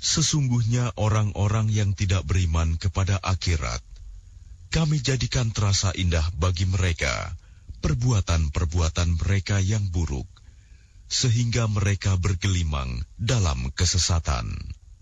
Sesungguhnya orang-orang yang tidak beriman kepada akhirat, kami jadikan terasa indah bagi mereka perbuatan-perbuatan mereka yang buruk, sehingga mereka bergelimang dalam kesesatan.